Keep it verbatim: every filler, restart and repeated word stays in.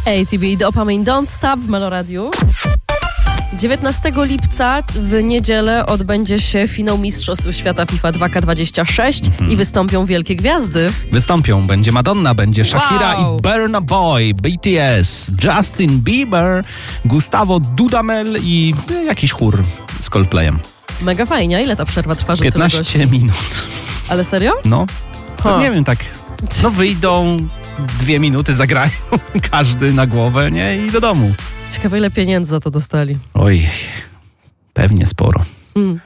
A T B, Dopamine Don't Stop w Meloradiu. dziewiętnastego lipca w niedzielę odbędzie się finał Mistrzostw Świata FIFA dwa K dwadzieścia sześć hmm. i wystąpią wielkie gwiazdy. Wystąpią. Będzie Madonna, będzie Shakira wow. i Burna Boy, B T S, Justin Bieber, Gustavo Dudamel i jakiś chór z Coldplayem. Mega fajnie. A ile ta przerwa trwa? Że piętnaście minut. Ale serio? No. To huh. nie wiem, tak no wyjdą, dwie minuty zagrają każdy na głowę, nie? I do domu. Ciekawe, ile pieniędzy za to dostali. Oj, pewnie sporo. Mm.